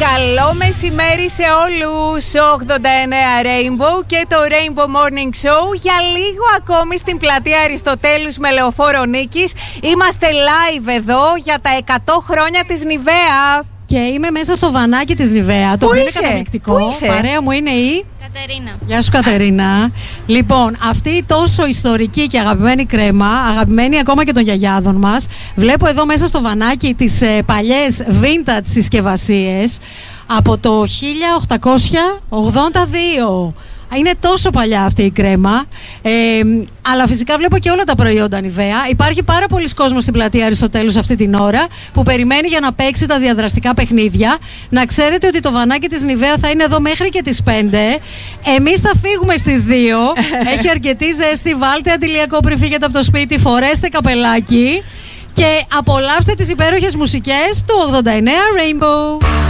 Καλό μεσημέρι σε όλους. 89 Rainbow και το Rainbow Morning Show για λίγο ακόμη στην πλατεία Αριστοτέλους με Λεωφόρο Νίκης. Είμαστε live εδώ για τα 100 χρόνια της Νιβέα. Και είμαι μέσα στο βανάκι της Νιβέα. Το οποίο είναι καταπληκτικό. Παρέα μου είναι η Κατερίνα. Γεια σου Κατερίνα. Λοιπόν, αυτή η τόσο ιστορική και αγαπημένη κρέμα, αγαπημένη ακόμα και των γιαγιάδων μας, βλέπω εδώ μέσα στο βανάκι τις παλιές vintage συσκευασίες από το 1882. Είναι τόσο παλιά αυτή η κρέμα, αλλά φυσικά βλέπω και όλα τα προϊόντα Νιβέα. Υπάρχει πάρα πολλοί κόσμος στην πλατεία Αριστοτέλους αυτή την ώρα που περιμένει για να παίξει τα διαδραστικά παιχνίδια. Να ξέρετε ότι το βανάκι της Νιβέα θα είναι εδώ μέχρι και τις 5. Εμείς θα φύγουμε στις 2. Έχει αρκετή ζέστη. Βάλτε αντιλιακό πριν φύγετε από το σπίτι. Φορέστε καπελάκι και απολαύστε τις υπέροχες μουσικές του 89 Rainbow.